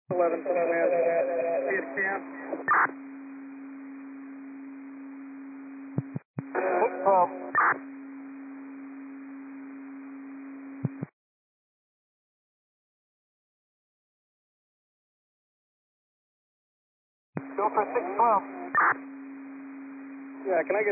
11 command. See it, Cam. Go for 612. Yeah, can I get